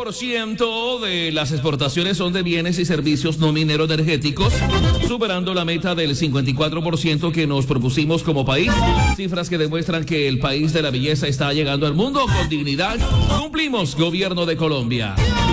50% de las exportaciones son de bienes y servicios no minero energéticos, superando la meta del 54% que nos propusimos como país. Cifras que demuestran que el país de la belleza está llegando al mundo con dignidad. Cumplimos, Gobierno de Colombia.